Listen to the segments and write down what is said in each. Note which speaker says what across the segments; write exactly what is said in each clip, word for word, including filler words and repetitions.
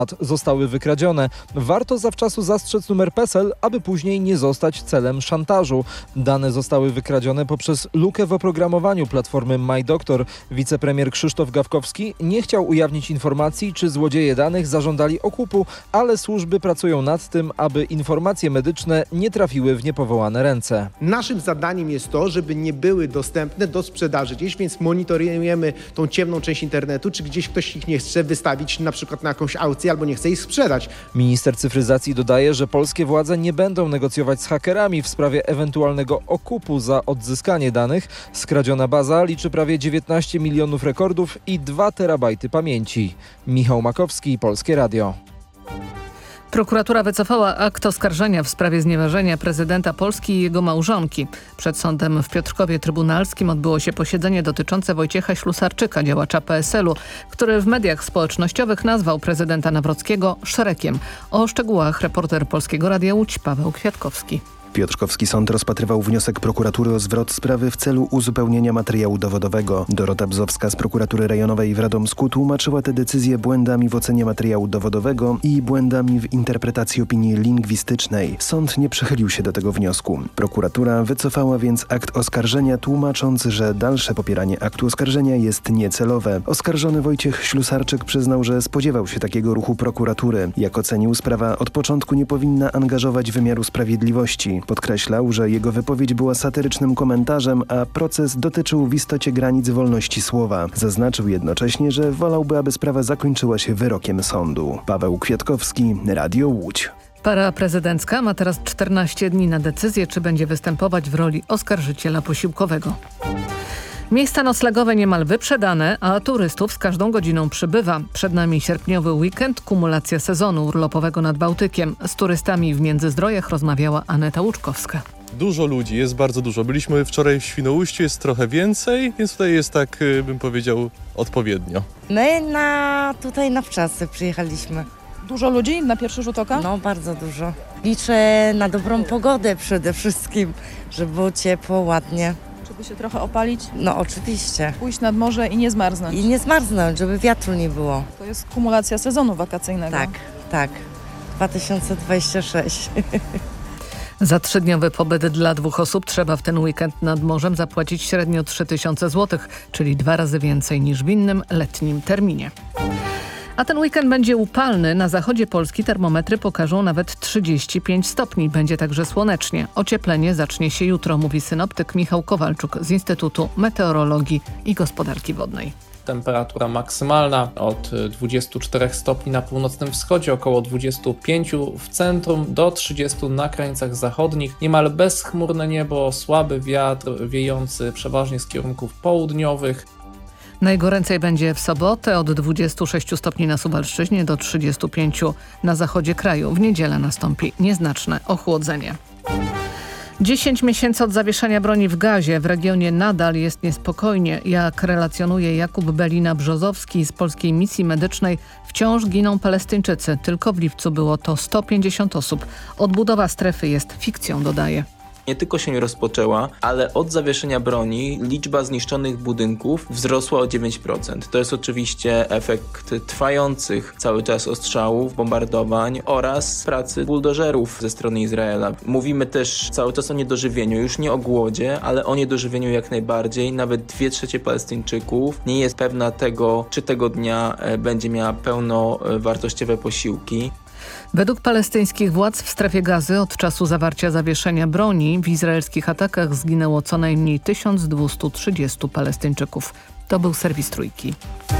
Speaker 1: zostały wykradzione. Warto zawczasu zastrzec numer PESEL, aby później nie zostać celem szantażu. Dane zostały wykradzione poprzez lukę w oprogramowaniu platformy MyDoktor. Wicepremier Krzysztof Gawkowski nie chciał ujawnić informacji, czy złodzieje danych zażądali okupu, ale służby pracują nad tym, aby informacje medyczne nie trafiły w niepowołane ręce.
Speaker 2: Naszym zadaniem jest to, żeby nie były dostępne do sprzedaży gdzieś, więc monitorujemy tą ciemną część internetu, czy gdzieś ktoś ich nie chce wystawić na przykład na jakąś aukcję albo nie chce ich sprzedać.
Speaker 1: Minister cyfryzacji dodaje, że polskie władze nie będą negocjować z hakerami w sprawie ewentualnego okupu za odzyskanie danych. Skradziona baza liczy prawie dziewiętnaście milionów rekordów i dwa terabajty pamięci. Michał Makowski, Polskie Radio.
Speaker 3: Prokuratura wycofała akt oskarżenia w sprawie znieważenia prezydenta Polski i jego małżonki. Przed sądem w Piotrkowie Trybunalskim odbyło się posiedzenie dotyczące Wojciecha Ślusarczyka, działacza P S L-u, który w mediach społecznościowych nazwał prezydenta Nawrockiego Szrekiem. O szczegółach reporter Polskiego Radia Łódź Paweł Kwiatkowski.
Speaker 4: Piotrkowski Sąd rozpatrywał wniosek prokuratury o zwrot sprawy w celu uzupełnienia materiału dowodowego. Dorota Bzowska z prokuratury rejonowej w Radomsku tłumaczyła te decyzje błędami w ocenie materiału dowodowego i błędami w interpretacji opinii lingwistycznej. Sąd nie przychylił się do tego wniosku. Prokuratura wycofała więc akt oskarżenia, tłumacząc, że dalsze popieranie aktu oskarżenia jest niecelowe. Oskarżony Wojciech Ślusarczyk przyznał, że spodziewał się takiego ruchu prokuratury. Jak ocenił, sprawa od początku nie powinna angażować wymiaru sprawiedliwości. Podkreślał, że jego wypowiedź była satyrycznym komentarzem, a proces dotyczył w istocie granic wolności słowa. Zaznaczył jednocześnie, że wolałby, aby sprawa zakończyła się wyrokiem sądu. Paweł Kwiatkowski, Radio Łódź.
Speaker 3: Para prezydencka ma teraz czternaście dni na decyzję, czy będzie występować w roli oskarżyciela posiłkowego. Miejsca noclegowe niemal wyprzedane, a turystów z każdą godziną przybywa. Przed nami sierpniowy weekend, kumulacja sezonu urlopowego nad Bałtykiem. Z turystami w Międzyzdrojach rozmawiała Aneta Łuczkowska.
Speaker 5: Dużo ludzi, jest bardzo dużo. Byliśmy wczoraj w Świnoujściu, jest trochę więcej, więc tutaj jest tak, bym powiedział, odpowiednio.
Speaker 6: My na, tutaj na wczasy przyjechaliśmy.
Speaker 7: Dużo ludzi na pierwszy rzut oka?
Speaker 6: No, bardzo dużo. Liczę na dobrą pogodę przede wszystkim, żeby było ciepło, ładnie.
Speaker 7: Żeby się trochę opalić?
Speaker 6: No oczywiście.
Speaker 7: Pójść nad morze i nie zmarznąć.
Speaker 6: I nie zmarznąć, żeby wiatru nie było.
Speaker 7: To jest kumulacja sezonu wakacyjnego.
Speaker 6: Tak, tak. dwa tysiące dwudziesty szósty.
Speaker 3: Za trzydniowy pobyt dla dwóch osób trzeba w ten weekend nad morzem zapłacić średnio trzy tysiące złotych, czyli dwa razy więcej niż w innym letnim terminie. A ten weekend będzie upalny. Na zachodzie Polski termometry pokażą nawet trzydzieści pięć stopni. Będzie także słonecznie. Ocieplenie zacznie się jutro, mówi synoptyk Michał Kowalczuk z Instytutu Meteorologii i Gospodarki Wodnej.
Speaker 8: Temperatura maksymalna od dwudziestu czterech stopni na północnym wschodzie, około dwudziestu pięciu w centrum, do trzydziestu na krańcach zachodnich. Niemal bezchmurne niebo, słaby wiatr wiejący przeważnie z kierunków południowych.
Speaker 3: Najgoręcej będzie w sobotę od dwudziestu sześciu stopni na Suwalszczyźnie do trzydziestu pięciu na zachodzie kraju. W niedzielę nastąpi nieznaczne ochłodzenie. dziesięć miesięcy od zawieszenia broni w Gazie. W regionie nadal jest niespokojnie. Jak relacjonuje Jakub Belina-Brzozowski z polskiej misji medycznej, wciąż giną Palestyńczycy. Tylko w lipcu było to sto pięćdziesiąt osób. Odbudowa strefy jest fikcją, dodaje.
Speaker 9: Nie tylko się nie rozpoczęła, ale od zawieszenia broni liczba zniszczonych budynków wzrosła o dziewięć procent. To jest oczywiście efekt trwających cały czas ostrzałów, bombardowań oraz pracy buldożerów ze strony Izraela. Mówimy też cały czas o niedożywieniu, już nie o głodzie, ale o niedożywieniu jak najbardziej. Nawet dwie trzecie Palestyńczyków nie jest pewna tego, czy tego dnia będzie miała pełnowartościowe posiłki.
Speaker 3: Według palestyńskich władz w strefie Gazy od czasu zawarcia zawieszenia broni w izraelskich atakach zginęło co najmniej tysiąc dwieście trzydzieści Palestyńczyków. To był serwis Trójki.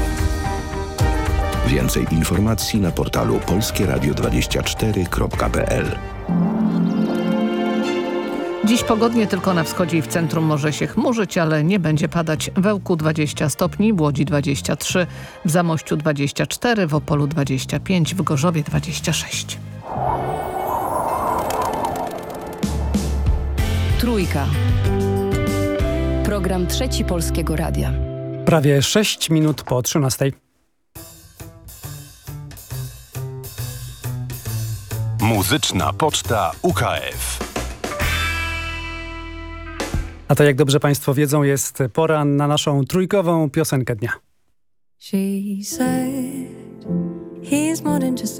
Speaker 10: Więcej informacji na portalu polskie radio dwadzieścia cztery kropka p l.
Speaker 3: Dziś pogodnie, tylko na wschodzie i w centrum może się chmurzyć, ale nie będzie padać. W Ełku dwadzieścia stopni, w Łodzi dwadzieścia trzy, w Zamościu dwadzieścia cztery, w Opolu dwadzieścia pięć, w Gorzowie dwadzieścia sześć.
Speaker 11: Trójka. Program Trzeci Polskiego Radia.
Speaker 12: Prawie sześć minut po trzynastej.
Speaker 10: Muzyczna Poczta U K F.
Speaker 12: A to, jak dobrze Państwo wiedzą, jest pora na naszą trójkową piosenkę dnia.
Speaker 13: She said, he's more than just